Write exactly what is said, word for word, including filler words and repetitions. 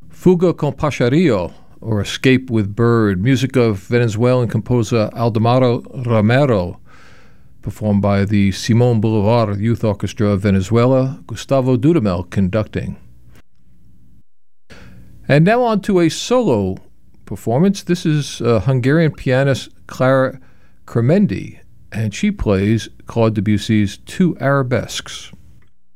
Fuga con Pajarillo, or Escape with Bird, music of Venezuelan composer Aldemaro Romero, performed by the Simon Bolivar Youth Orchestra of Venezuela, Gustavo Dudamel conducting. And now on to a solo performance. This is uh, Hungarian pianist Clara Kermendi, and she plays Claude Debussy's Two Arabesques.